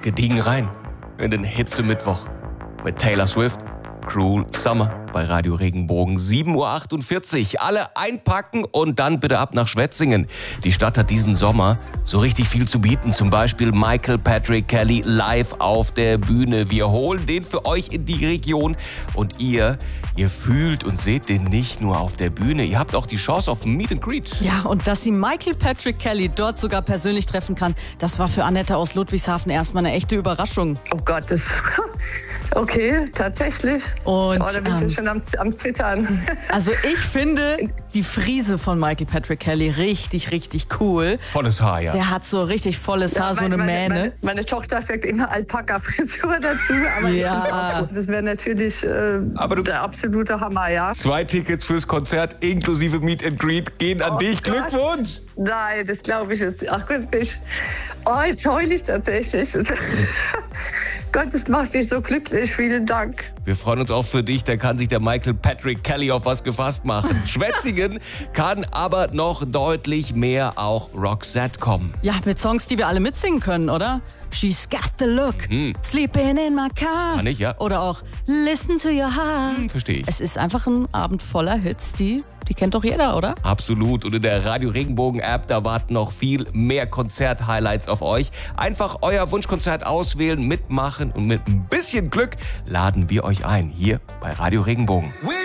gediegen rein in den Hitze-Mittwoch mit Taylor Swift, Cruel Summer bei Radio Regenbogen, 7.48 Uhr. Alle einpacken und dann bitte ab nach Schwetzingen. Die Stadt hat diesen Sommer so richtig viel zu bieten. Zum Beispiel Michael Patrick Kelly live auf der Bühne. Wir holen den für euch in die Region und ihr fühlt und seht den nicht nur auf der Bühne. Ihr habt auch die Chance auf ein Meet and Greet. Ja, und dass sie Michael Patrick Kelly dort sogar persönlich treffen kann, das war für Annette aus Ludwigshafen erstmal eine echte Überraschung. Oh Gott, das... Okay, tatsächlich. Und, da bin ich schon am Zittern. Also ich finde die Frise von Michael Patrick Kelly richtig, richtig cool. Volles Haar, ja. Der hat so richtig volles Haar, so eine Mähne. Meine Tochter sagt immer Alpaka-Frisur dazu, aber ja. Das wäre natürlich der absolute Hammer, ja. 2 Tickets fürs Konzert inklusive Meet and Greet gehen an dich. Gott. Glückwunsch! Nein, das glaube ich jetzt. Ach Gott, jetzt heule ich tatsächlich. Gott, das macht mich so glücklich. Vielen Dank. Wir freuen uns auch für dich, da kann sich der Michael Patrick Kelly auf was gefasst machen. Schwetzingen kann aber noch deutlich mehr auch Roxette kommen. Ja, mit Songs, die wir alle mitsingen können, oder? She's got the look, sleeping in my car. Kann ich, ja. Oder auch Listen to your heart. Verstehe ich. Es ist einfach ein Abend voller Hits, die kennt doch jeder, oder? Absolut. Und in der Radio Regenbogen App, da warten noch viel mehr Konzert-Highlights auf euch. Einfach euer Wunschkonzert auswählen, mitmachen und mit ein bisschen Glück laden wir euch ein hier bei Radio Regenbogen.